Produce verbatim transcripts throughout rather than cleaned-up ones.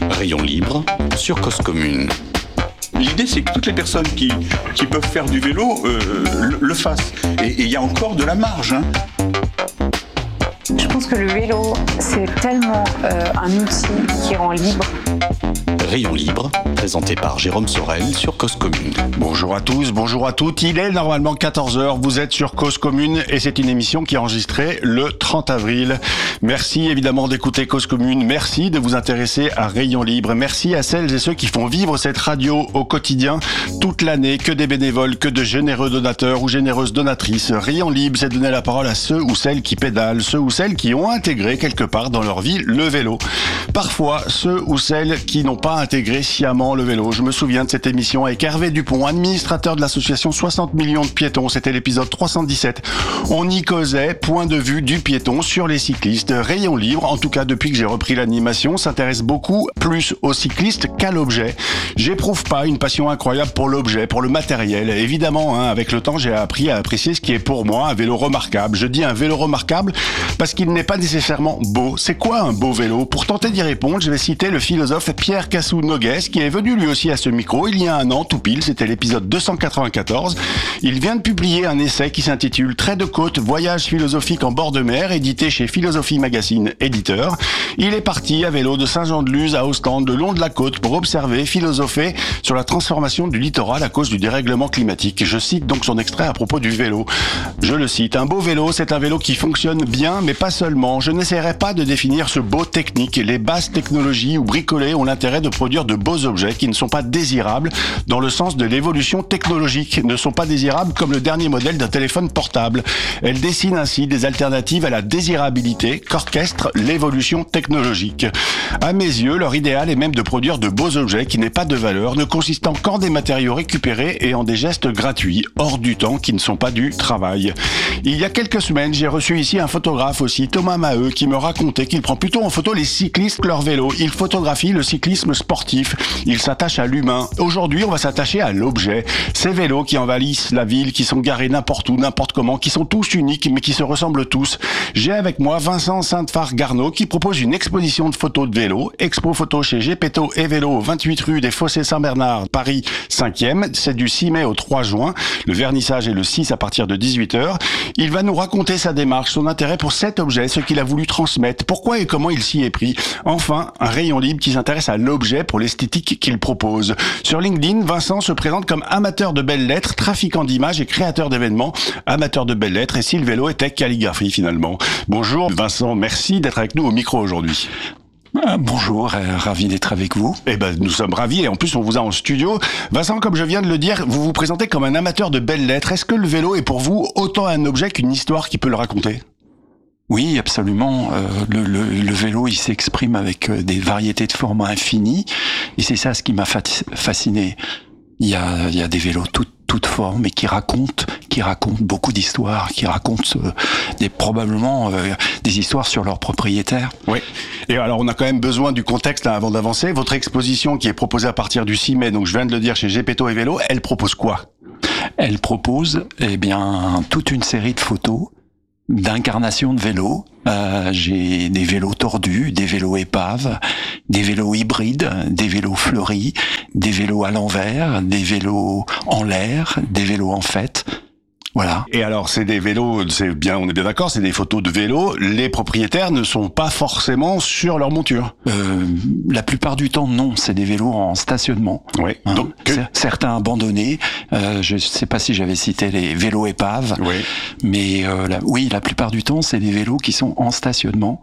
Rayon libre sur Cause Commune. L'idée, c'est que toutes les personnes qui, qui peuvent faire du vélo euh, le, le fassent. Et il y a encore de la marge. Hein. Je pense que le vélo, c'est tellement euh, un outil qui rend libre. Rayon libre, présenté par Jérôme Sorel sur Cause Commune. Bonjour à tous, bonjour à toutes. Il est normalement quatorze heures, vous êtes sur Cause Commune et c'est une émission qui est enregistrée le trente avril. Merci évidemment d'écouter Cause Commune, merci de vous intéresser à Rayon libre, merci à celles et ceux qui font vivre cette radio au quotidien toute l'année, que des bénévoles, que de généreux donateurs ou généreuses donatrices. Rayon libre, c'est donner la parole à ceux ou celles qui pédalent, ceux ou celles qui ont intégré quelque part dans leur vie le vélo. Parfois, ceux ou celles qui n'ont pas intégré sciemment le vélo. Je me souviens de cette émission avec Hervé Dupont, administrateur de l'association soixante millions de piétons. C'était l'épisode trois cent dix-sept. On y causait, point de vue du piéton sur les cyclistes. Rayon libre, en tout cas depuis que j'ai repris l'animation, s'intéresse beaucoup plus aux cyclistes qu'à l'objet. J'éprouve pas une passion incroyable pour l'objet, pour le matériel. Évidemment, hein, avec le temps, j'ai appris à apprécier ce qui est pour moi un vélo remarquable. Je dis un vélo remarquable parce qu'il n'est pas nécessairement beau. C'est quoi un beau vélo? Pour tenter d'y répondre, je vais citer le philosophe Pierre Cassou-Noguès, qui est venu lui aussi à ce micro il y a un an, tout pile, c'était l'épisode deux cent quatre-vingt-quatorze. Il vient de publier un essai qui s'intitule Trait de côte, voyage philosophique en bord de mer, édité chez Philosophie Magazine, éditeur. Il est parti à vélo de Saint-Jean-de-Luz à Ostende, le long de la côte, pour observer, philosopher sur la transformation du littoral à cause du dérèglement climatique. Je cite donc son extrait à propos du vélo. Je le cite, un beau vélo, c'est un vélo qui fonctionne bien, mais pas seulement. Je n'essaierai pas de définir ce beau technique. Les basses technologies ou bricolées ont l'intérêt de produire de beaux objets qui ne sont pas désirables dans le sens de l'évolution technologique, ne sont pas désirables comme le dernier modèle d'un téléphone portable. Elles dessinent ainsi des alternatives à la désirabilité qu'orchestre l'évolution technologique. À mes yeux, leur idéal est même de produire de beaux objets qui n'aient pas de valeur, ne consistant qu'en des matériaux récupérés et en des gestes gratuits, hors du temps, qui ne sont pas du travail. Il y a quelques semaines, j'ai reçu ici un photographe aussi, Thomas Maheu, qui me racontait qu'il prend plutôt en photo les cyclistes que leur vélo. Il photographie le cyclisme sportif. Il s'attache à l'humain. Aujourd'hui, on va s'attacher à l'objet. Ces vélos qui envahissent la ville, qui sont garés n'importe où, n'importe comment, qui sont tous uniques, mais qui se ressemblent tous. J'ai avec moi Vincent Sainte-Phare-Garneau, qui propose une exposition de photos de vélos. Expo photo chez Gepetto et Vélo, vingt-huit rue des Fossés Saint-Bernard, Paris cinquième. C'est du six mai au trois juin. Le vernissage est le six à partir de dix-huit heures. Il va nous raconter sa démarche, son intérêt pour cet objet, ce qu'il a voulu transmettre, pourquoi et comment il s'y est pris. Enfin, un rayon libre qui s'intéresse à l'objet pour l'esthétique qu'il propose. Sur LinkedIn, Vincent se présente comme amateur de belles lettres, trafiquant d'images et créateur d'événements. Amateur de belles lettres, et si le vélo était calligraphie finalement. Bonjour Vincent, merci d'être avec nous au micro aujourd'hui. Ah, bonjour, euh, ravi d'être avec vous. Eh ben, nous sommes ravis et en plus on vous a en studio. Vincent, comme je viens de le dire, vous vous présentez comme un amateur de belles lettres. Est-ce que le vélo est pour vous autant un objet qu'une histoire qui peut le raconter ? Oui, absolument. Euh, le, le, le vélo, il s'exprime avec euh, des variétés de formats infinis, et c'est ça ce qui m'a fasciné. Il y a, il y a des vélos toutes toutes formes et qui racontent, qui racontent beaucoup d'histoires, qui racontent euh, des probablement euh, des histoires sur leurs propriétaires. Oui. Et alors on a quand même besoin du contexte là, avant d'avancer. Votre exposition qui est proposée à partir du six mai, donc je viens de le dire chez Gepetto et Vélo, elle propose quoi ? Elle propose, eh bien, toute une série de photos d'incarnations de vélos. Euh, j'ai des vélos tordus, des vélos épaves, des vélos hybrides, des vélos fleuris, des vélos à l'envers, des vélos en l'air, des vélos en fête. Voilà. Et alors, c'est des vélos, c'est bien, on est bien d'accord, c'est des photos de vélos. Les propriétaires ne sont pas forcément sur leur monture. Euh, la plupart du temps, non. C'est des vélos en stationnement. Oui. Hein. Donc, que... certains abandonnés. Euh, je ne sais pas si j'avais cité les vélos épaves. Oui. Mais euh, la, oui, la plupart du temps, c'est des vélos qui sont en stationnement.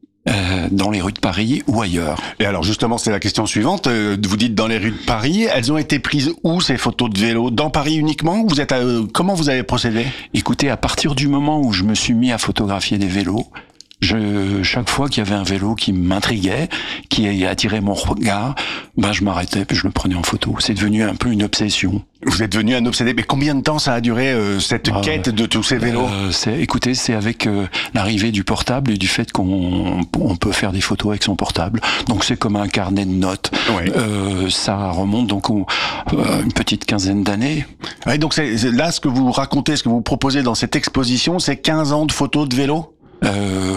Euh, dans les rues de Paris ou ailleurs. Et alors justement, c'est la question suivante. Euh, vous dites dans les rues de Paris, elles ont été prises où ces photos de vélo ? Dans Paris uniquement ? Vous êtes à, euh, comment vous avez procédé ? Écoutez, à partir du moment où je me suis mis à photographier des vélos, je, chaque fois qu'il y avait un vélo qui m'intriguait, qui attirait mon regard, ben je m'arrêtais puis je le prenais en photo. C'est devenu un peu une obsession. Vous êtes devenu un obsédé. Mais combien de temps ça a duré euh, cette ah, quête de tous ces vélos ? euh, c'est, Écoutez, c'est avec euh, l'arrivée du portable et du fait qu'on on peut faire des photos avec son portable. Donc c'est comme un carnet de notes. Oui. Euh, ça remonte donc au, euh, une petite quinzaine d'années. Oui, donc c'est, c'est là ce que vous racontez, ce que vous proposez dans cette exposition, c'est quinze ans de photos de vélo ? Euh,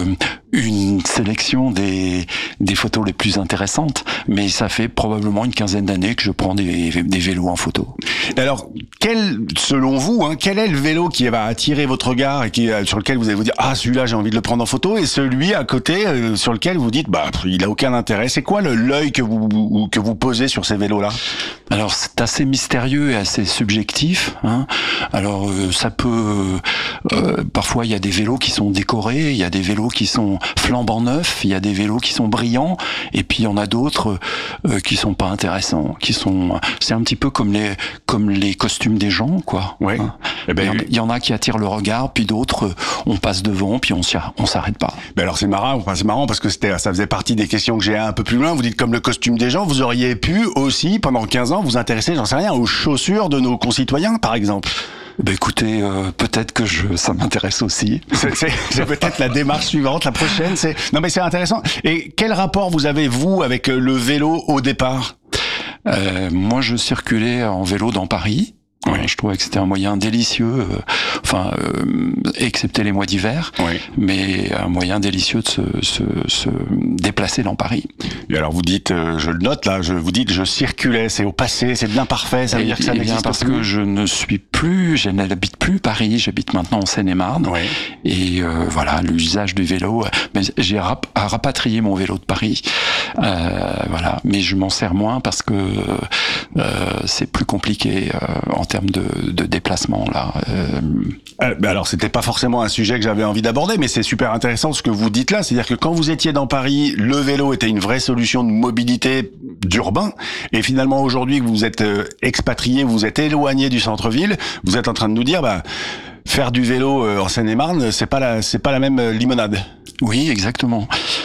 une sélection des, des photos les plus intéressantes, mais ça fait probablement une quinzaine d'années que je prends des, des vélos en photo. Alors, quel, selon vous, hein, quel est le vélo qui va attirer votre regard et qui, sur lequel vous allez vous dire ah celui-là j'ai envie de le prendre en photo, et celui à côté euh, sur lequel vous dites bah il a aucun intérêt. C'est quoi le, l'œil que vous que vous posez sur ces vélos-là? Alors c'est assez mystérieux et assez subjectif. Hein. Alors euh, ça peut euh, parfois il y a des vélos qui sont décorés, il y a des vélos qui sont flambant neufs, il y a des vélos qui sont brillants, et puis il y en a d'autres euh, qui sont pas intéressants, qui sont c'est un petit peu comme les comme les costumes des gens quoi. Ouais. Hein. Eh ben, il, y en, il y en a qui attirent le regard, puis d'autres on passe devant, puis on s'y, on s'arrête pas. Ben alors c'est marrant, enfin c'est marrant parce que c'était ça faisait partie des questions que j'ai un peu plus loin. Vous dites comme le costume des gens, vous auriez pu aussi pendant quinze ans vous intéresser, j'en sais rien, aux chaussures de nos concitoyens par exemple. Ben écoutez, euh, peut-être que je, ça m'intéresse aussi. C'est, c'est, c'est peut-être la démarche suivante, la prochaine. C'est non mais c'est intéressant. Et quel rapport vous avez vous avec le vélo au départ? euh, Moi, je circulais en vélo dans Paris. Oui. Je trouvais que c'était un moyen délicieux, euh, enfin, euh, excepté les mois d'hiver, oui. mais un moyen délicieux de se, se, se déplacer dans Paris. Et alors vous dites, euh, je le note là, je vous dites, je circulais, c'est au passé, c'est de l'imparfait, ça veut et, dire que ça et n'existe bien parce plus. que je ne suis plus, je n'habite plus Paris, j'habite maintenant en Seine-et-Marne, Oui. et euh, voilà, l'usage du vélo, mais j'ai rap- rapatrié mon vélo de Paris, euh, voilà, mais je m'en sers moins parce que euh, c'est plus compliqué euh, en termes de, de déplacement là. Euh... Euh, ben alors c'était pas forcément un sujet que j'avais envie d'aborder, mais c'est super intéressant ce que vous dites là, c'est-à-dire que quand vous étiez dans Paris, le vélo était une vraie solution de mobilité d'urbain, et finalement aujourd'hui que vous êtes euh, expatrié, vous êtes éloigné du centre-ville, vous êtes en train de nous dire bah faire du vélo euh, en Seine-et-Marne, c'est pas la c'est pas la même euh, limonade. Oui, exactement.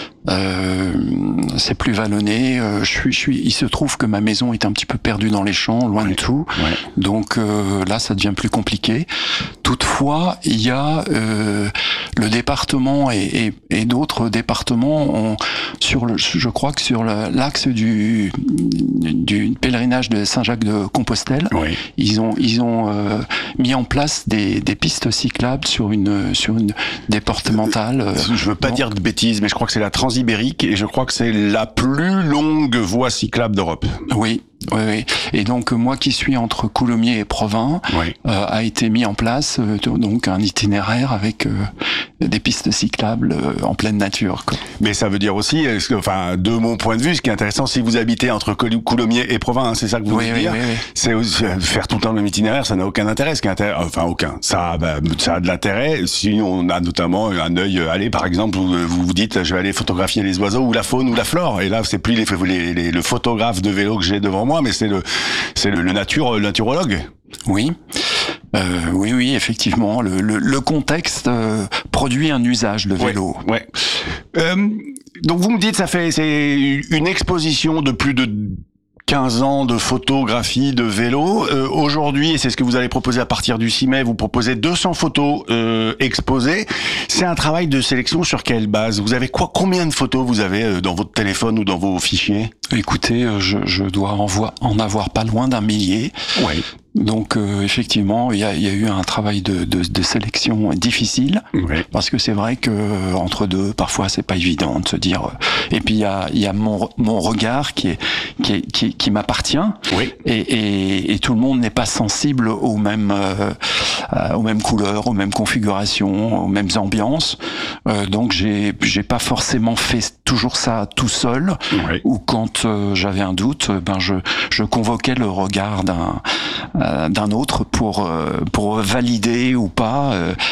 Euh, c'est plus vallonné. Euh, je suis, je suis. Il se trouve que ma maison est un petit peu perdue dans les champs, loin ouais. de tout. Ouais. Donc euh, là, ça devient plus compliqué. Toutefois, il y a euh, le département et, et, et d'autres départements ont, sur le. Je crois que sur le, l'axe du du pèlerinage de Saint-Jacques-de-Compostelle, Oui. ils ont ils ont euh, mis en place des, des pistes cyclables sur une sur une départementale. Euh, je veux pas donc, dire de bêtises, mais je crois que c'est la Transibérique et je crois que c'est la plus longue voie cyclable d'Europe. Oui. Oui, oui. Et donc moi qui suis entre Coulommiers et Provins, oui. euh, a été mis en place euh, donc un itinéraire avec euh, des pistes cyclables euh, en pleine nature, quoi. Mais ça veut dire aussi, enfin de mon point de vue, ce qui est intéressant, si vous habitez entre Coulommiers et Provins, hein, c'est ça que vous oui, voulez oui, dire, oui, oui. c'est aussi, faire tout le temps le même itinéraire, ça n'a aucun intérêt. Ce qui est intérêt, enfin aucun, ça, bah, ça a de l'intérêt si on a notamment un œil. Allez, par exemple, vous vous, vous dites, je vais aller photographier les oiseaux ou la faune ou la flore, et là c'est plus les, les, les, le photographe de vélo que j'ai devant moi, mais c'est le c'est le, le nature, le naturologue. Oui, euh, oui, oui, effectivement, le, le, le contexte euh, produit un usage de vélo. Ouais. ouais. Euh, donc vous me dites, ça fait c'est une exposition de plus de quinze ans de photographie de vélo. Euh, aujourd'hui, et c'est ce que vous allez proposer à partir du six mai, vous proposez deux cents photos euh, exposées. C'est un travail de sélection sur quelle base? Vous avez quoi? Combien de photos vous avez euh, dans votre téléphone ou dans vos fichiers? Écoutez, je, je dois en, voir, en avoir pas loin d'un millier. Oui. Donc euh, effectivement, il y a, y a eu un travail de, de, de sélection difficile, oui. Parce que c'est vrai que euh, entre deux, parfois c'est pas évident de se dire. Euh, et puis il y a, y a mon, mon regard qui est qui, est, qui, qui m'appartient. Oui. Et, et, et tout le monde n'est pas sensible aux mêmes euh, aux mêmes couleurs, aux mêmes configurations, aux mêmes ambiances. Euh, donc j'ai j'ai pas forcément fait toujours ça tout seul. Oui. Ou quand euh, j'avais un doute, ben je je convoquais le regard d'un d'un autre pour pour valider ou pas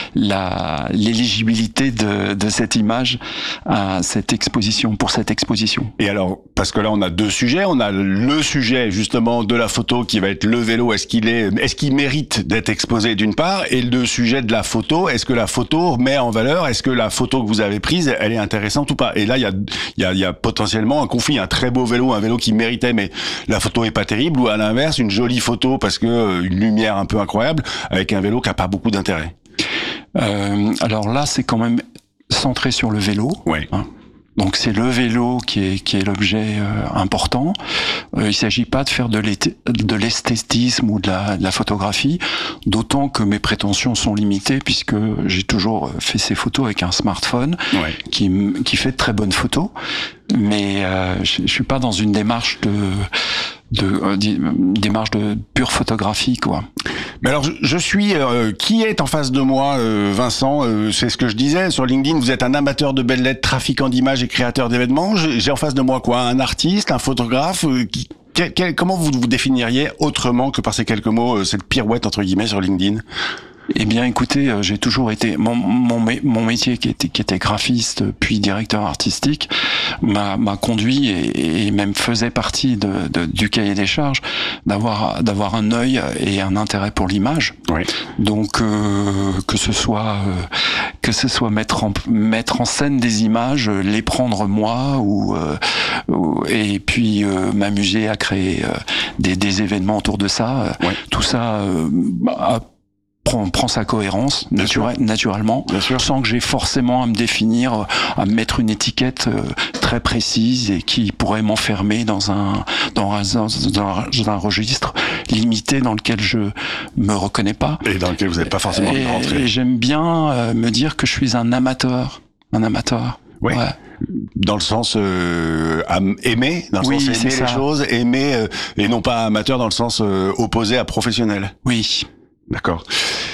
la l'éligibilité de de cette image à cette exposition pour cette exposition. Et alors parce que là on a deux sujets, on a le sujet justement de la photo qui va être le vélo, est-ce qu'il est est-ce qu'il mérite d'être exposé d'une part, et le sujet de la photo, est-ce que la photo met en valeur, est-ce que la photo que vous avez prise elle est intéressante ou pas. Et là il y a il y a il y a potentiellement un conflit, un très beau vélo, un vélo qui méritait mais la photo est pas terrible, ou à l'inverse une jolie photo parce que une lumière un peu incroyable avec un vélo qui a pas beaucoup d'intérêt. Euh, alors là, c'est quand même centré sur le vélo. Ouais. Hein. Donc c'est le vélo qui est qui est l'objet euh, important. Euh, il s'agit pas de faire de, de l'esthétisme ou de la, de la photographie, d'autant que mes prétentions sont limitées puisque j'ai toujours fait ces photos avec un smartphone ouais. qui qui fait de très bonnes photos, mais euh, je, je suis pas dans une démarche de de euh, démarche de pure photographie, quoi. Mais alors, je, je suis... Euh, qui est en face de moi, euh, Vincent euh, c'est ce que je disais, sur LinkedIn, vous êtes un amateur de belles lettres, trafiquant d'images et créateur d'événements. J'ai en face de moi quoi? Un artiste, un photographe euh, qui, quel, quel, comment vous vous définiriez autrement que par ces quelques mots, euh, cette pirouette, entre guillemets, sur LinkedIn? Eh bien, écoutez, j'ai toujours été mon mon mon métier qui était qui était graphiste puis directeur artistique m'a m'a conduit et, et même faisait partie de, de du cahier des charges d'avoir d'avoir un œil et un intérêt pour l'image. Oui. Donc euh, que ce soit euh, que ce soit mettre en mettre en scène des images, les prendre moi ou, euh, ou et puis euh, m'amuser à créer euh, des des événements autour de ça. Oui. Tout ça euh, a Prend, prend sa cohérence naturel, naturellement, sans que j'ai forcément à me définir, à me mettre une étiquette euh, très précise et qui pourrait m'enfermer dans un dans un, dans un dans un registre limité dans lequel je me reconnais pas et dans lequel vous n'avez pas forcément envie de rentrer. Et j'aime bien euh, me dire que je suis un amateur, un amateur. Oui. Ouais. Dans le sens euh, aimer, dans le oui, sens aimer ça. les choses, aimer euh, et non pas amateur dans le sens euh, opposé à professionnel. Oui. D'accord.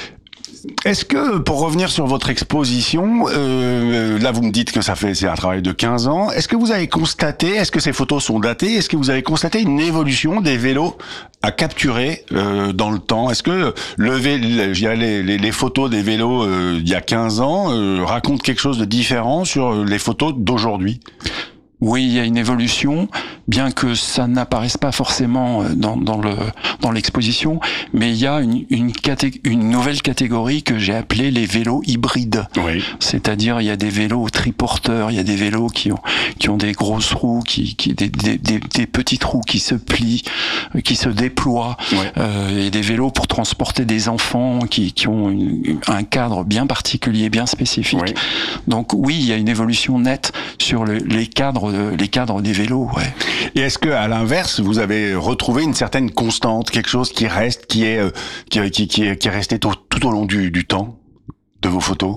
Est-ce que, pour revenir sur votre exposition, euh, là vous me dites que ça fait c'est un travail de quinze ans, est-ce que vous avez constaté, est-ce que ces photos sont datées, est-ce que vous avez constaté une évolution des vélos à capturer euh, dans le temps? Est-ce que le vélo, les, les, les photos des vélos euh, il y a quinze ans euh, racontent quelque chose de différent sur les photos d'aujourd'hui? Oui, il y a une évolution, bien que ça n'apparaisse pas forcément dans, dans le dans l'exposition, mais il y a une une, caté une nouvelle catégorie que j'ai appelée les vélos hybrides. Oui. C'est-à-dire il y a des vélos triporteurs, il y a des vélos qui ont qui ont des grosses roues, qui qui des des des, des petites roues qui se plient, qui se déploient, oui. euh, et des vélos pour transporter des enfants qui qui ont une, un cadre bien particulier, bien spécifique. Oui. Donc oui, il y a une évolution nette sur le, les cadres les cadres des vélos, ouais. Et est-ce que, à l'inverse, vous avez retrouvé une certaine constante, quelque chose qui reste, qui est, euh, qui, qui, qui, est, qui est resté tout, tout au long du, du temps de vos photos?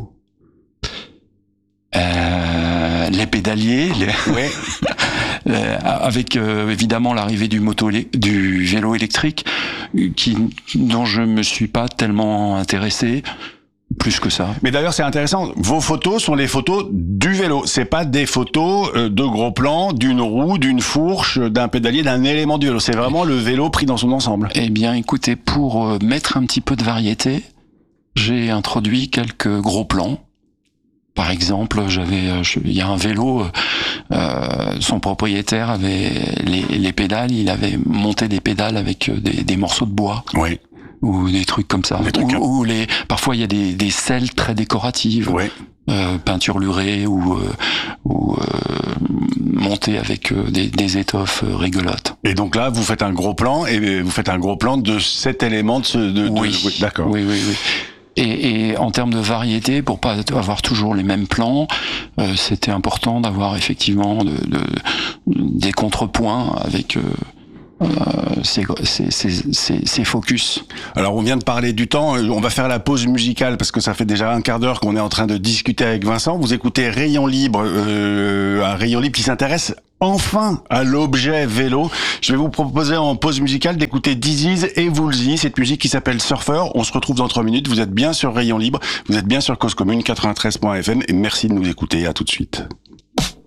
Euh, les pédaliers, les... Ouais. euh, avec euh, évidemment l'arrivée du moto, du vélo électrique, qui dont je me suis pas tellement intéressé. Plus que ça. Mais d'ailleurs, c'est intéressant. Vos photos sont les photos du vélo. C'est pas des photos de gros plans, d'une roue, d'une fourche, d'un pédalier, d'un élément du vélo. C'est vraiment le vélo pris dans son ensemble. Eh bien, écoutez, pour mettre un petit peu de variété, j'ai introduit quelques gros plans. Par exemple, j'avais, il y a un vélo, euh, son propriétaire avait les, les pédales, il avait monté des pédales avec des, des morceaux de bois. Oui. Ou des trucs comme ça. Trucs ou, ou les, parfois il y a des, des selles très décoratives, ouais. euh, peinture lurée ou, euh, ou euh, montées avec euh, des, des étoffes euh, rigolotes. Et donc là, vous faites un gros plan et vous faites un gros plan de cet élément de ce. De, oui. De, oui, d'accord. Oui, oui, oui. Et, et en termes de variété, pour pas avoir toujours les mêmes plans, euh, c'était important d'avoir effectivement de, de, des contrepoints avec. Euh, Euh, c'est, c'est, c'est, c'est, c'est focus. Alors on vient de parler du temps, on va faire la pause musicale parce que ça fait déjà un quart d'heure qu'on est en train de discuter avec Vincent. Vous écoutez Rayon Libre, euh, un Rayon Libre qui s'intéresse enfin à l'objet vélo. Je vais vous proposer en pause musicale d'écouter Disease et Woolsey, cette musique qui s'appelle Surfer. On se retrouve dans trois minutes, vous êtes bien sur Rayon Libre, vous êtes bien sur Cause Commune quatre-vingt-treize point F M et merci de nous écouter, à tout de suite.